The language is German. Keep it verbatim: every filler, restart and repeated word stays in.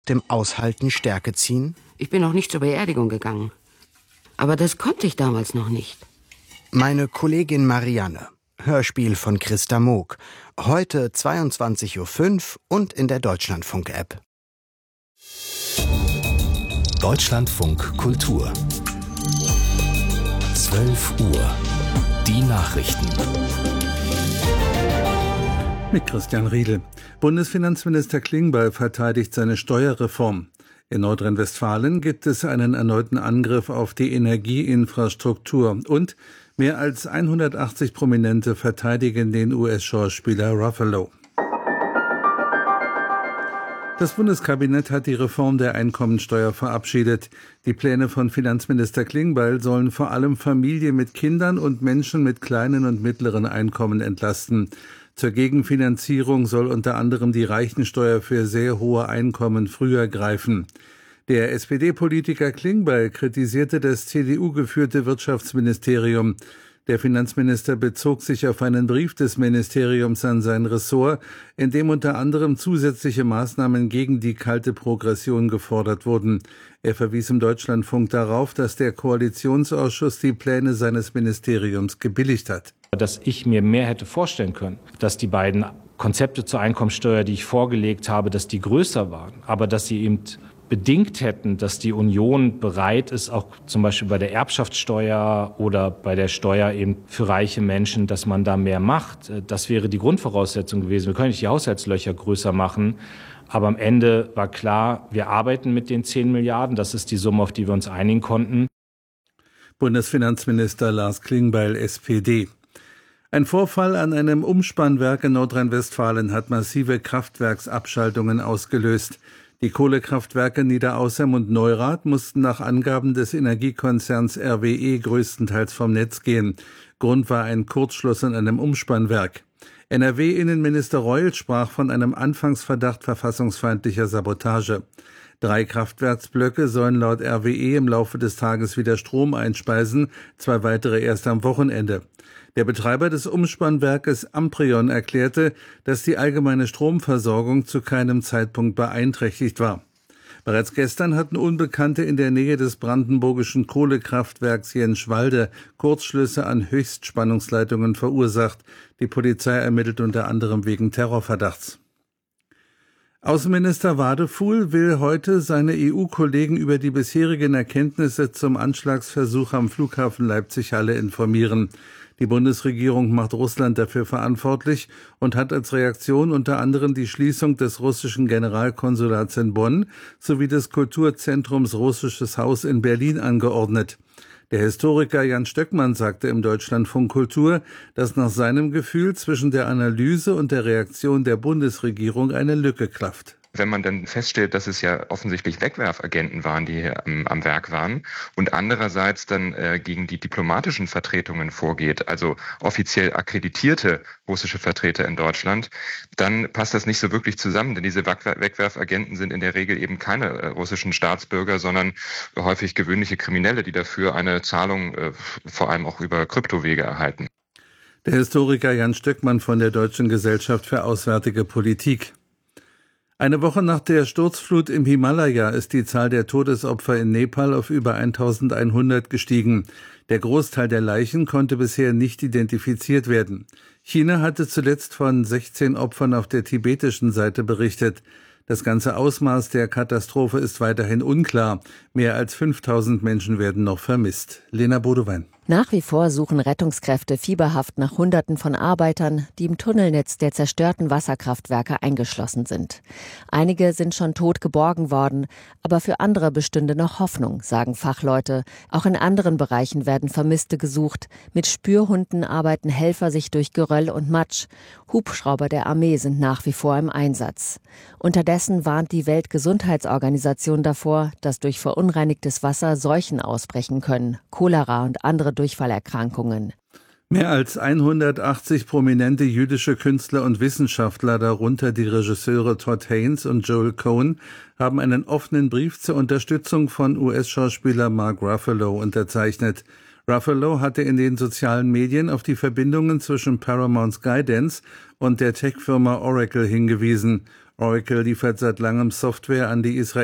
dem Aushalten Stärke ziehen? Ich bin auch nicht zur Beerdigung gegangen. Aber das konnte ich damals noch nicht. Meine Kollegin Marianne. Hörspiel von Christa Moog. Heute zweiundzwanzig Uhr fünf und in der Deutschlandfunk-App. Deutschlandfunk Kultur. zwölf Uhr. Die Nachrichten. Mit Christian Riedel. Bundesfinanzminister Klingbeil verteidigt seine Steuerreform. In Nordrhein-Westfalen gibt es einen erneuten Angriff auf die Energieinfrastruktur und mehr als hundertachtzig Prominente verteidigen den U S-Schauspieler Ruffalo. Das Bundeskabinett hat die Reform der Einkommensteuer verabschiedet. Die Pläne von Finanzminister Klingbeil sollen vor allem Familien mit Kindern und Menschen mit kleinen und mittleren Einkommen entlasten. Zur Gegenfinanzierung soll unter anderem die Reichensteuer für sehr hohe Einkommen früher greifen. Der S P D-Politiker Klingbeil kritisierte das C D U-geführte Wirtschaftsministerium. Der Finanzminister bezog sich auf einen Brief des Ministeriums an sein Ressort, in dem unter anderem zusätzliche Maßnahmen gegen die kalte Progression gefordert wurden. Er verwies im Deutschlandfunk darauf, dass der Koalitionsausschuss die Pläne seines Ministeriums gebilligt hat. Dass ich mir mehr hätte vorstellen können, dass die beiden Konzepte zur Einkommensteuer, die ich vorgelegt habe, dass die größer waren, aber dass sie eben bedingt hätten, dass die Union bereit ist, auch zum Beispiel bei der Erbschaftssteuer oder bei der Steuer eben für reiche Menschen, dass man da mehr macht. Das wäre die Grundvoraussetzung gewesen. Wir können nicht die Haushaltslöcher größer machen, aber am Ende war klar, wir arbeiten mit den zehn Milliarden. Das ist die Summe, auf die wir uns einigen konnten. Bundesfinanzminister Lars Klingbeil, S P D. Ein Vorfall an einem Umspannwerk in Nordrhein-Westfalen hat massive Kraftwerksabschaltungen ausgelöst. Die Kohlekraftwerke Niederaußem und Neurath mussten nach Angaben des Energiekonzerns R W E größtenteils vom Netz gehen. Grund war ein Kurzschluss an einem Umspannwerk. N R W-Innenminister Reul sprach von einem Anfangsverdacht verfassungsfeindlicher Sabotage. Drei Kraftwerksblöcke sollen laut R W E im Laufe des Tages wieder Strom einspeisen, zwei weitere erst am Wochenende. Der Betreiber des Umspannwerkes Amprion erklärte, dass die allgemeine Stromversorgung zu keinem Zeitpunkt beeinträchtigt war. Bereits gestern hatten Unbekannte in der Nähe des brandenburgischen Kohlekraftwerks Jenschwalde Kurzschlüsse an Höchstspannungsleitungen verursacht. Die Polizei ermittelt unter anderem wegen Terrorverdachts. Außenminister Wadefuhl will heute seine E U-Kollegen über die bisherigen Erkenntnisse zum Anschlagsversuch am Flughafen Leipzig-Halle informieren. Die Bundesregierung macht Russland dafür verantwortlich und hat als Reaktion unter anderem die Schließung des russischen Generalkonsulats in Bonn sowie des Kulturzentrums Russisches Haus in Berlin angeordnet. Der Historiker Jan Stöckmann sagte im Deutschlandfunk Kultur, dass nach seinem Gefühl zwischen der Analyse und der Reaktion der Bundesregierung eine Lücke klafft. Wenn man dann feststellt, dass es ja offensichtlich Wegwerfagenten waren, die hier am, am Werk waren und andererseits dann äh, gegen die diplomatischen Vertretungen vorgeht, also offiziell akkreditierte russische Vertreter in Deutschland, dann passt das nicht so wirklich zusammen, denn diese Wegwerfagenten sind in der Regel eben keine äh, russischen Staatsbürger, sondern häufig gewöhnliche Kriminelle, die dafür eine Zahlung äh, vor allem auch über Kryptowege erhalten. Der Historiker Jan Stöckmann von der Deutschen Gesellschaft für Auswärtige Politik. Eine Woche nach der Sturzflut im Himalaya ist die Zahl der Todesopfer in Nepal auf über eintausendeinhundert gestiegen. Der Großteil der Leichen konnte bisher nicht identifiziert werden. China hatte zuletzt von sechzehn Opfern auf der tibetischen Seite berichtet. Das ganze Ausmaß der Katastrophe ist weiterhin unklar. Mehr als fünftausend Menschen werden noch vermisst. Lena Bodewein. Nach wie vor suchen Rettungskräfte fieberhaft nach Hunderten von Arbeitern, die im Tunnelnetz der zerstörten Wasserkraftwerke eingeschlossen sind. Einige sind schon tot geborgen worden, aber für andere bestünde noch Hoffnung, sagen Fachleute. Auch in anderen Bereichen werden Vermisste gesucht. Mit Spürhunden arbeiten Helfer sich durch Geröll und Matsch. Hubschrauber der Armee sind nach wie vor im Einsatz. Unterdessen warnt die Weltgesundheitsorganisation davor, dass durch verunreinigtes Wasser Seuchen ausbrechen können, Cholera und andere Durchfallerkrankungen. Mehr als hundertachtzig prominente jüdische Künstler und Wissenschaftler, darunter die Regisseure Todd Haynes und Joel Cohen, haben einen offenen Brief zur Unterstützung von U S-Schauspieler Mark Ruffalo unterzeichnet. Ruffalo hatte in den sozialen Medien auf die Verbindungen zwischen Paramount Skydance und der Tech-Firma Oracle hingewiesen. Oracle liefert seit langem Software an die Israelis